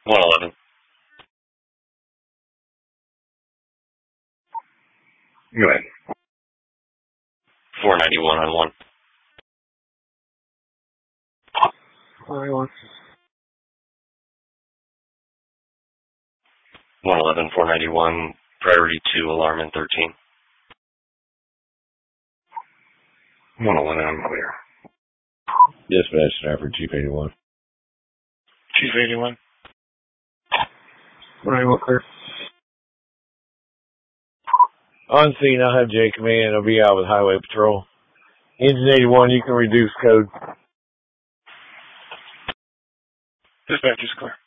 111. Go ahead. 491 on 1. 491. 111, 491, priority 2, alarm in 13. 111, I'm clear. Dispatch, Stafford, Chief 81. Chief 81. 191, clear. On scene, I'll have Jay come in. I'll be out with Highway Patrol. Engine 81, you can reduce code. Dispatch is clear.